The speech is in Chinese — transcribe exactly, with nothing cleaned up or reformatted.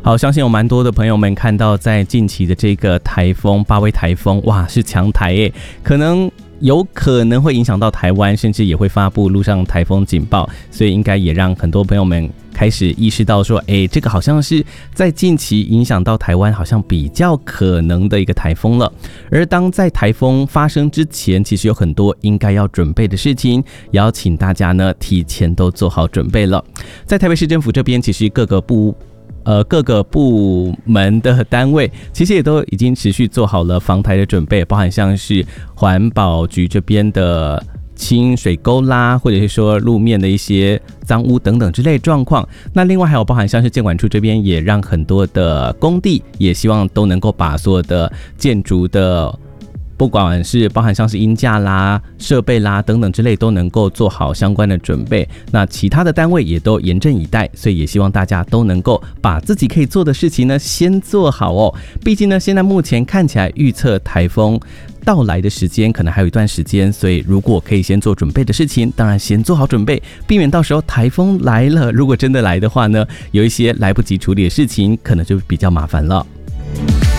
好，相信有蛮多的朋友们看到在近期的这个台风巴威台风，哇，是强台耶，可能有可能会影响到台湾，甚至也会发布陆上台风警报，所以应该也让很多朋友们开始意识到说，哎，这个好像是在近期影响到台湾，好像比较可能的一个台风了。而当在台风发生之前，其实有很多应该要准备的事情，也要请大家呢提前都做好准备了。在台北市政府这边，其实各个部呃，各个部门的单位其实也都已经持续做好了防台的准备，包含像是环保局这边的清水沟啦，或者是说路面的一些脏污等等之类的状况。那另外还有包含像是建管处这边也让很多的工地也希望都能够把所有的建筑的不管是包含像是音架啦、设备啦等等之类，都能够做好相关的准备。那其他的单位也都严阵以待，所以也希望大家都能够把自己可以做的事情呢先做好哦。毕竟呢，现在目前看起来预测台风到来的时间可能还有一段时间，所以如果可以先做准备的事情，当然先做好准备，避免到时候台风来了，如果真的来的话呢，有一些来不及处理的事情，可能就比较麻烦了。